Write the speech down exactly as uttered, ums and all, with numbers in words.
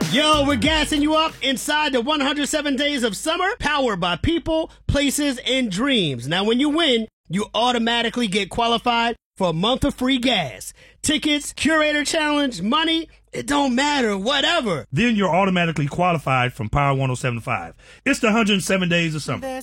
Yo, we're gassing you up inside the one hundred seven Days of Summer, powered by people, places, and dreams. Now, when you win, you automatically get qualified for a month of free gas. Tickets, curator challenge, money, it don't matter, whatever. Then you're automatically qualified from Power one oh seven point five. It's the one hundred seven Days of Summer.